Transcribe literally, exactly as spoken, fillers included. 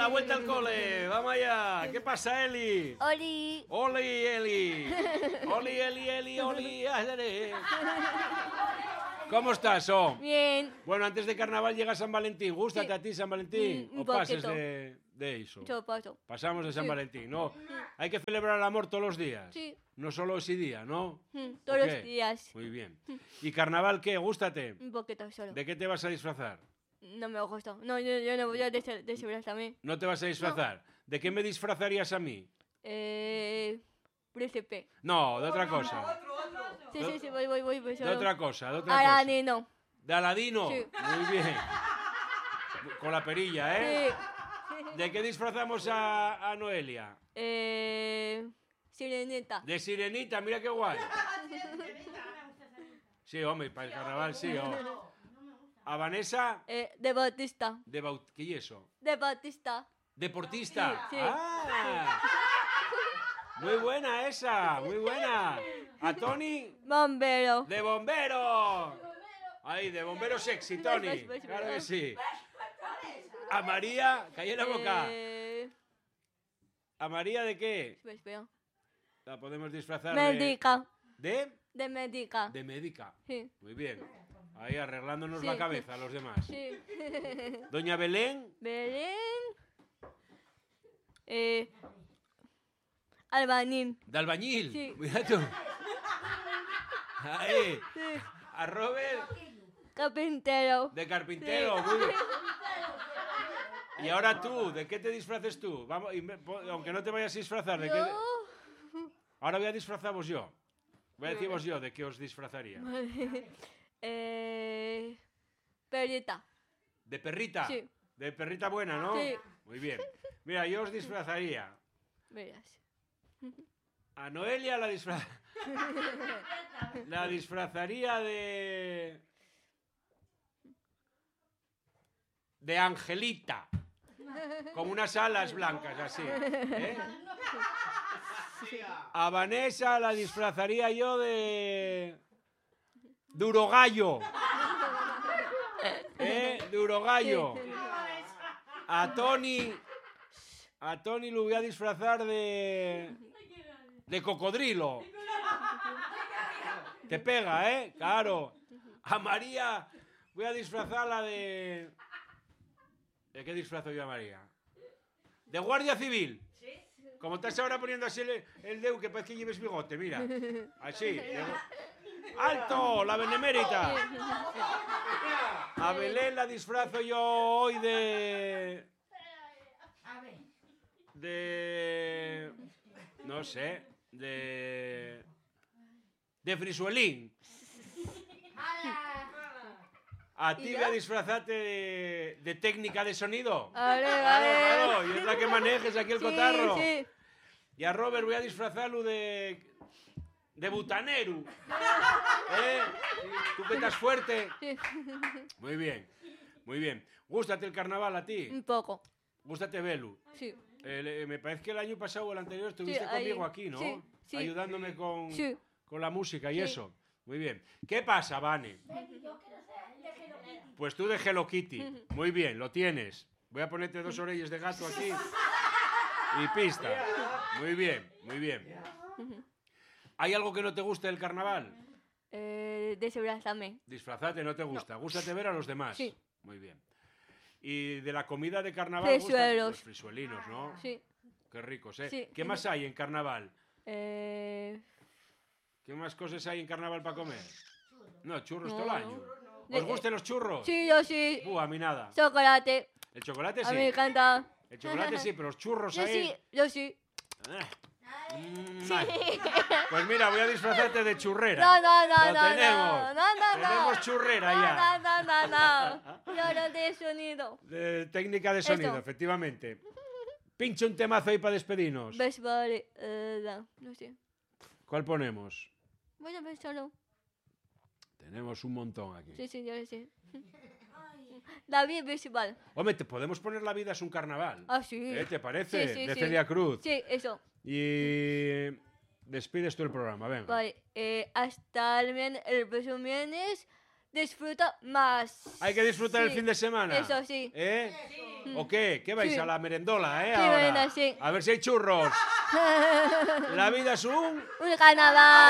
la vuelta al cole. Vamos allá. ¿Qué pasa, Eli? Oli. Oli, Eli. Oli, Eli, Eli, Oli. ¿Cómo estás, oh? Bien. Bueno, antes de carnaval llega San Valentín. ¿Gústate Sí. a ti San Valentín? Mm, un ¿O pases poquito. de, de eso? Yo paso. Pasamos de San Sí. Valentín, ¿no? Hay que celebrar el amor todos los días. Sí. No solo ese día, ¿no? Mm, Todos ¿O los qué? días. Muy bien. ¿Y carnaval qué? ¿Gústate? Un poquito solo. ¿De qué te vas a disfrazar? No me gusta. No, yo, yo no voy a des- disfrazarme. ¿No te vas a disfrazar? ¿De qué me disfrazarías a mí? Eh. Príncipe. No, de otra cosa. Sí, sí, sí, voy, voy, voy. voy De solo. otra cosa, de otra cosa. Aladino. ¿De Aladino? Sí. Muy bien. Con la perilla, ¿eh? Sí. ¿De qué disfrazamos a, a Noelia? Eh. Sirenita. De Sirenita, mira qué guay. Sí, hombre, para el carnaval sí. Oh. ¿A Vanessa? Eh, de Bautista. De Baut... ¿Qué es eso? De Bautista. ¿Deportista? Sí, sí. ¡Ah! Muy buena esa, muy buena. ¿A Tony? Bombero. ¡De bombero! Ahí, de bombero sexy, Tony. Ves, ves, ves, Claro que ves. sí. ¿A María? Calla la boca. Eh. ¿A María de qué? Espera, espera. La podemos disfrazar de... Médica. ¿De? De médica. De médica. Sí. Muy bien. Ahí arreglándonos Sí. la cabeza a los demás. Sí. Doña Belén. Belén. Eh. Albañil. De albañil. Sí. Mira tú. Ahí. Sí. A Robert. Carpintero. De carpintero. Sí. Muy bien. Y ahora tú, ¿de qué te disfraces tú? Vamos, y me- po- aunque no te vayas a disfrazar, ¿de qué? Yo. Ahora voy a disfrazaros yo. Voy a deciros yo de qué os disfrazaría. Vale. Eh. Perita. ¿De perrita? Sí. De perrita buena, ¿no? Sí. Muy bien. Mira, yo os disfrazaría. Verás. A Noelia la disfra... la disfrazaría de... de Angelita. Con unas alas blancas, así. ¿eh? A Vanessa la disfrazaría yo de... de Urogallo. ¿Eh? De Urogallo. A Tony... A Tony lo voy a disfrazar de... de cocodrilo. Te pega, ¿eh? Claro. A María voy a disfrazarla de... ¿De qué disfrazo yo a María? De guardia civil. Como estás ahora poniendo así el, el dedo que parece que lleves bigote, mira. Así. de- ¡Alto! La benemérita. A Belén la disfrazo yo hoy de... De... No sé. De... De frisuelín. A ti voy a disfrazarte de, de técnica de sonido. Vale, Claro, vale. claro, y es la que manejes aquí el Sí, cotarro. sí. Y a Robert voy a disfrazarlo de... de butanero. ¿Eh? Tú que estás fuerte. Sí. Muy bien, muy bien. ¿Gústate el carnaval a ti? Un poco. ¿Gústate Belu? Sí. El, eh, me parece que el año pasado o el anterior estuviste Sí, ahí. conmigo aquí, ¿no? Sí, sí. Ayudándome con, Sí. con la música y Sí. eso. Muy bien. ¿Qué pasa, Vane? Pues tú de Hello Kitty. Muy bien, lo tienes. Voy a ponerte dos orejas de gato aquí. Y pista. Muy bien, muy bien. ¿Hay algo que no te guste del carnaval? Eh, Desbrázame. Disfrazate, no te gusta. Gústate ver a los demás. Sí. Muy bien. ¿Y de la comida de carnaval? Frisuelos. Los frisuelinos, ¿no? Sí. Qué ricos, ¿eh? Sí. ¿Qué más hay en carnaval? Eh. ¿Qué más cosas hay en carnaval para comer? No, churros No, todo el no. año. De- ¿Os gustan los churros? Sí, yo sí. Uh, a mí nada. Chocolate. El chocolate A mí me sí. encanta. El chocolate sí, pero los churros Yo ahí... sí, yo sí. Ah. Mm, ay. Pues mira, voy a disfrazarte de churrera. No, no, no, Lo no, tenemos. no, no, no, no. Tenemos churrera No, ya. no, no, no, no. Yo no de sonido. De técnica de sonido, Eso. efectivamente. Pincha un temazo ahí para despedirnos. Ves, vale. Eh, no, no sé. ¿Cuál ponemos? Voy a ver solo. Tenemos un montón aquí. Sí, sí, yo sé. David Bisbal. Hombre, te podemos poner La vida es un carnaval. Ah, sí. ¿Eh? ¿Te parece? Sí, sí, de sí. Celia Cruz. Sí, eso. Y despides tú el programa, venga. Vale. Eh, hasta el, vien- el próximo viernes disfruta más. Hay que disfrutar el Sí, fin de semana. Eso sí. ¿Eh? ¿O qué? ¿Qué vais Sí. a la merendola, eh? Sí, ahora? venga, sí. A ver si hay churros. La vida es un... Un carnaval.